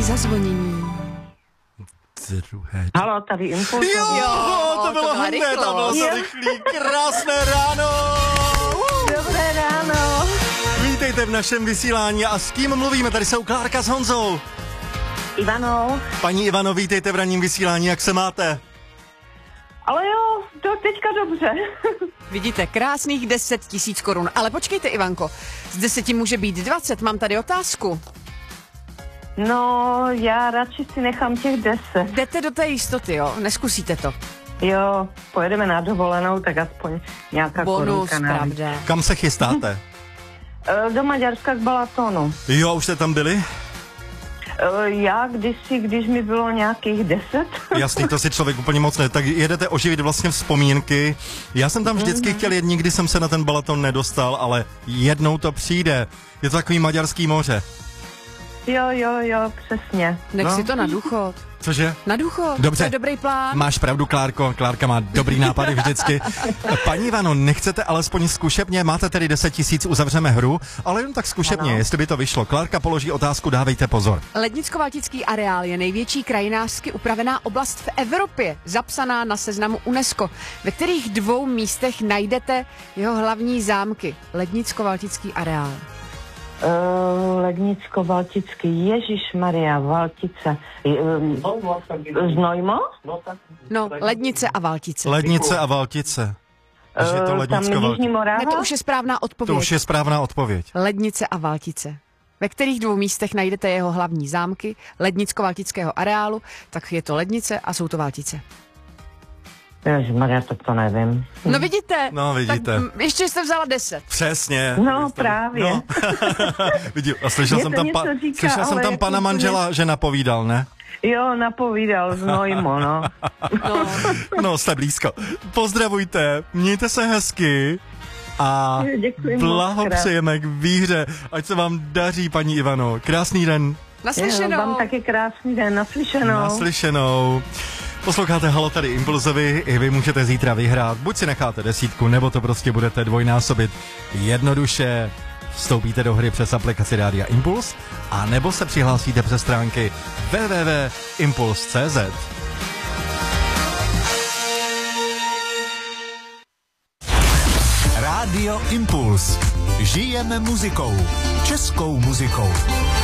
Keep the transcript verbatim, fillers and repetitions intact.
zazvonění. Druhé. Haló, tady Impuls. Jo, Jo, to bylo to byla hned, to rychlost. bylo to rychlý. Krásné ráno. Dobré ráno. Vítejte v našem vysílání a s kým mluvíme? Tady jsou Klárka s Honzou. Ivanou. Paní Ivano, vítejte v ranním vysílání, jak se máte? Ale jo, to teďka dobře. Vidíte, krásných deset tisíc korun. Ale počkejte, Ivanko, z deseti může být dvacet, mám tady otázku. No, já radši si nechám těch deset. Jdete do té jistoty, jo? Neskusíte to. Jo, pojedeme na dovolenou, tak aspoň nějaká Bonus, korunka navíc. pravda. Kam se chystáte? E, Do Maďarska k Balatonu. Jo, už jste tam byli? E, Já kdysi, když mi bylo nějakých deset. Jasný, to si člověk úplně moc ne. Tak jedete oživit vlastně vzpomínky. Já jsem tam vždycky chtěl jet, nikdy jsem se na ten Balaton nedostal, ale jednou to přijde. Je to takový maďarský moře. Jo, jo, jo, přesně. Nech No. si to na důchod. Cože? Na důchod, Dobře. to je dobrý plán. Máš pravdu, Klárko. Klárka má dobrý nápady vždycky. Paní Ivano, nechcete alespoň zkušebně? Máte tedy deset tisíc, uzavřeme hru, ale jen tak zkušebně, Ano. jestli by to vyšlo. Klárka položí otázku, dávejte pozor. Lednicko-Valtický areál je největší krajinářsky upravená oblast v Evropě, zapsaná na seznamu UNESCO. Ve kterých dvou místech najdete jeho hlavní zámky? Lednicko-Valtický areál. Uh, Lednicko-Valtický, Ježišmaria, Valtice. Uh, Znojmo? No, Lednice a Valtice. Lednice a Valtice. Že je to Uh, tam Lednicko Jižní Morava? Ne, to už je správná odpověď. To už je správná odpověď. Lednice a Valtice. Ve kterých dvou místech najdete jeho hlavní zámky Lednicko-Valtického areálu, tak je to Lednice a jsou to Valtice. Ježišmaria, to to nevím. No vidíte. No, vidíte. Tak m, ještě jste vzala deset. Přesně. No, právě. No. Vidím, a slyšel Mně jsem to tam, něco pa, říká, slyšel jsem ale tam jako pana to manžela, že napovídal, ne? Jo, napovídal Znojmo, no. No. No, jste blízko. Pozdravujte, mějte se hezky a Děkuji moc blahopřejeme k výhře. Ať se vám daří, paní Ivano. Krásný den. Naslyšenou. Vám taky krásný den, naslyšenou. Naslyšenou. Posloucháte Halo, tady Impulzovi, i vy můžete zítra vyhrát. Buď si necháte desítku, nebo to prostě budete dvojnásobit. Jednoduše vstoupíte do hry přes aplikaci Rádia Impuls, a nebo se přihlásíte přes stránky w w w tečka impuls tečka c z. Rádio Impuls. Žijeme muzikou. Českou muzikou.